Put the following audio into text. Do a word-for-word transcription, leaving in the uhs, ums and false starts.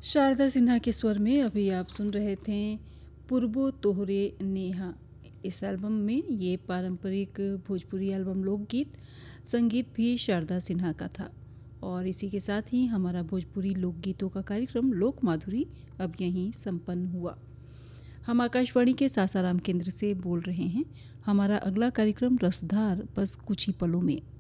शारदा सिन्हा के स्वर में अभी आप सुन रहे थे पूर्वो तोहरे नेहा। इस एल्बम में ये पारंपरिक भोजपुरी एल्बम लोकगीत, संगीत भी शारदा सिन्हा का था। और इसी के साथ ही हमारा भोजपुरी लोकगीतों का कार्यक्रम लोक माधुरी अब यहीं संपन्न हुआ। हम आकाशवाणी के सासाराम केंद्र से बोल रहे हैं। हमारा अगला कार्यक्रम रसधार बस कुछ ही पलों में।